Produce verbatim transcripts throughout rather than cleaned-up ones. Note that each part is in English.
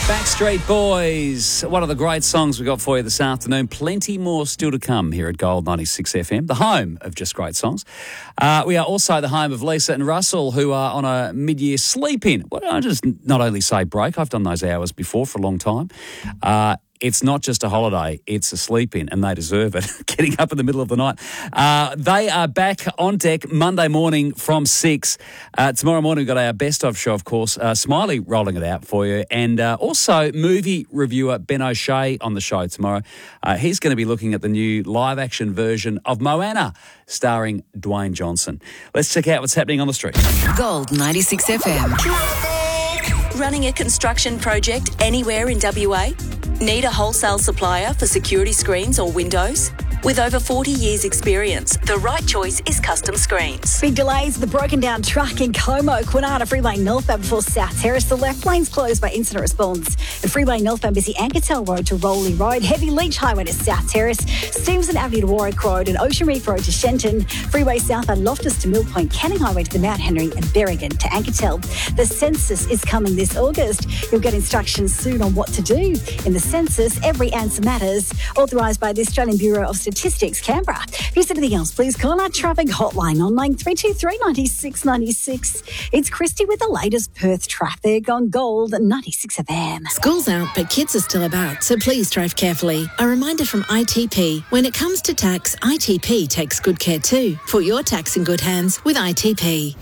Backstreet Boys, one of the great songs we got for you this afternoon. Plenty more still to come here at Gold ninety-six F M, the home of just great songs. Uh, we are also the home of Lisa and Russell, who are on a mid-year sleep-in. Well, I just not only say break, I've done those hours before for a long time. Uh, It's not just a holiday, it's a sleep-in, and they deserve it, getting up in the middle of the night. Uh, they are back on deck Monday morning from six. Uh, tomorrow morning we've got our best-of show, of course. Uh, Smiley rolling it out for you. And uh, also movie reviewer Ben O'Shea on the show tomorrow. Uh, he's going to be looking at the new live-action version of Moana, starring Dwayne Johnson. Let's check out what's happening on the street. Gold ninety-six F M. Running a construction project anywhere in W A? Need a wholesale supplier for security screens or windows? With over forty years experience, the right choice is Custom Screens. Big delays, the broken down truck in Como, Kwinana Freeway northbound before South Terrace. The left lane's closed by incident response. And Freeway northbound busy Ankertel Road to Rowley Road. Heavy Leach Highway to South Terrace. Stevenson Avenue to Warwick Road and Ocean Reef Road to Shenton. Freeway southbound Loftus to Mill Point. Canning Highway to the Mount Henry and Berrigan to Ankertel. The census is coming this August. You'll get instructions soon on what to do. In the census, every answer matters. Authorised by the Australian Bureau of Statistics, Canberra. If there's anything else, please call our traffic hotline on line three two three, nine six nine six. It's Christy with the latest Perth traffic on Gold ninety-six F M. School's out, but kids are still about, so please drive carefully. A reminder from I T P. When it comes to tax, I T P takes good care too. Put your tax in good hands with I T P.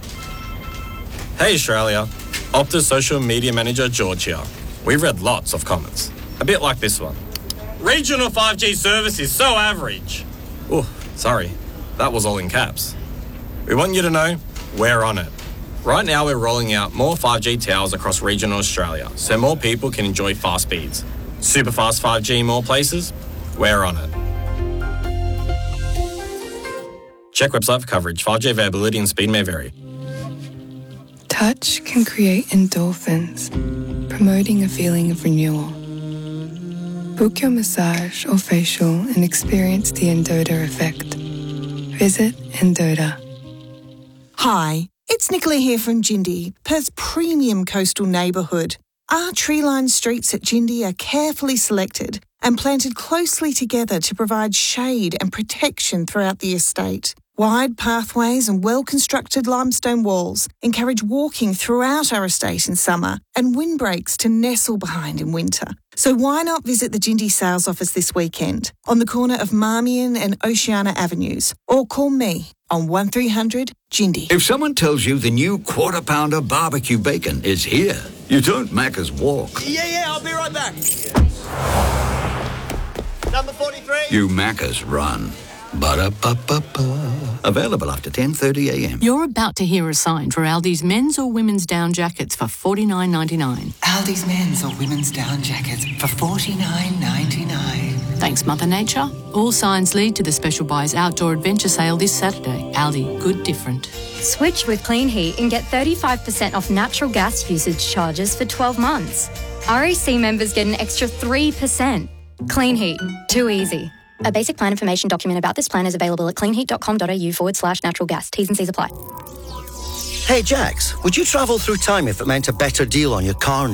Hey Australia, Optus social media manager George here. We've read lots of comments, a bit like this one. Regional five G service is so average. Oh, sorry, that was all in caps. We want you to know we're on it. Right now we're rolling out more five G towers across regional Australia so more people can enjoy fast speeds. Super fast five G in more places? We're on it. Check website for coverage. five G availability and speed may vary. Touch can create endorphins, promoting a feeling of renewal. Book your massage or facial and experience the Endota effect. Visit Endota. Hi, it's Nicola here from Jindy, Perth's premium coastal neighbourhood. Our tree-lined streets at Jindy are carefully selected and planted closely together to provide shade and protection throughout the estate. Wide pathways and well-constructed limestone walls encourage walking throughout our estate in summer and windbreaks to nestle behind in winter. So why not visit the Jindy sales office this weekend on the corner of Marmion and Oceana Avenues, or call me on one three hundred Jindy. If someone tells you the new Quarter Pounder barbecue bacon is here, you don't Macca's walk. Yeah, yeah, I'll be right back. Number forty-three. You Macca's run. Ba-da-ba-ba-ba. Available after ten thirty a m. You're about to hear a sign for Aldi's men's or women's down jackets for forty-nine ninety-nine. Aldi's men's or women's down jackets for forty-nine ninety-nine. Thanks, Mother Nature. All signs lead to the Special Buys Outdoor Adventure Sale this Saturday. Aldi, good different. Switch with Clean Heat and get thirty-five percent off natural gas usage charges for twelve months. R A C members get an extra three percent. Clean Heat. Too easy. A basic plan information document about this plan is available at cleanheat.com.au forward slash natural gas. T's and C's apply. Hey, Jax, would you travel through time if it meant a better deal on your car